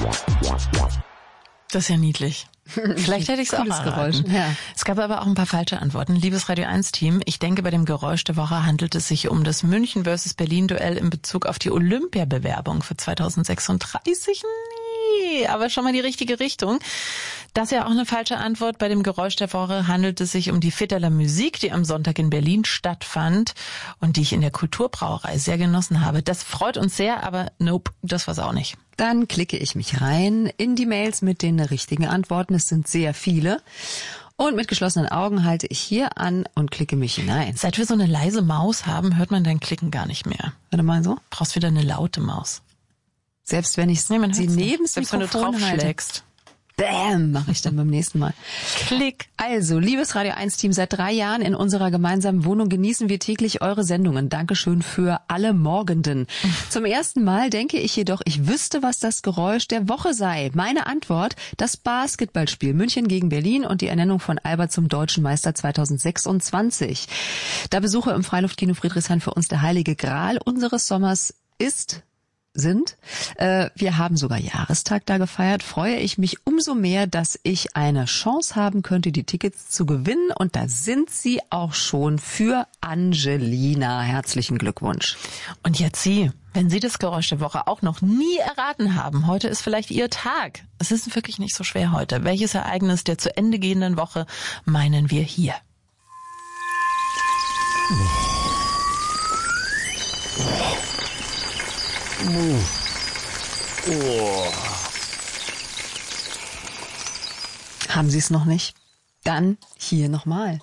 Das ist ja niedlich. Vielleicht hätte ich es auch erraten. Ja. Es gab aber auch ein paar falsche Antworten. Liebes Radio 1 Team, ich denke, bei dem Geräusch der Woche handelt es sich um das München versus Berlin Duell in Bezug auf die Olympiabewerbung für 2036. Nee, aber schon mal die richtige Richtung. Das ist ja auch eine falsche Antwort. Bei dem Geräusch der Woche handelt es sich um die Federler Musik, die am Sonntag in Berlin stattfand und die ich in der Kulturbrauerei sehr genossen habe. Das freut uns sehr, aber nope, das war's auch nicht. Dann klicke ich mich rein in die Mails mit den richtigen Antworten. Es sind sehr viele. Und mit geschlossenen Augen halte ich hier an und klicke mich hinein. Seit wir so eine leise Maus haben, hört man dein Klicken gar nicht mehr. Warte mal so. Brauchst wieder eine laute Maus. Selbst wenn ich sie neben das Mikrofon halte. Bäm, mache ich dann beim nächsten Mal. Klick. Also, liebes Radio 1 Team, seit 3 Jahren in unserer gemeinsamen Wohnung genießen wir täglich eure Sendungen. Dankeschön für alle Morgenden. Zum ersten Mal denke ich jedoch, ich wüsste, was das Geräusch der Woche sei. Meine Antwort, das Basketballspiel München gegen Berlin und die Ernennung von Albert zum Deutschen Meister 2026. Da Besuche im Freiluftkino Friedrichshain für uns der heilige Gral unseres Sommers sind. Wir haben sogar Jahrestag da gefeiert. Freue ich mich umso mehr, dass ich eine Chance haben könnte, die Tickets zu gewinnen. Und da sind sie auch schon für Angelina. Herzlichen Glückwunsch. Und jetzt Sie, wenn Sie das Geräusch der Woche auch noch nie erraten haben, heute ist vielleicht Ihr Tag. Es ist wirklich nicht so schwer heute. Welches Ereignis der zu Ende gehenden Woche meinen wir hier? Haben Sie es noch nicht? Dann hier nochmal.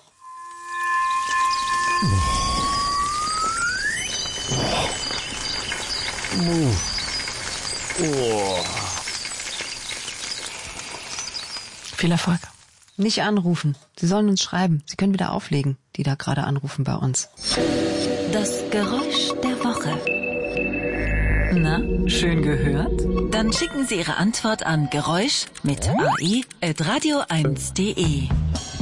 Viel Erfolg. Nicht anrufen. Sie sollen uns schreiben. Sie können wieder auflegen, die da gerade anrufen bei uns. Das Geräusch der Woche. Na, schön gehört? Dann schicken Sie Ihre Antwort an Geräusch mit AI@radio1.de.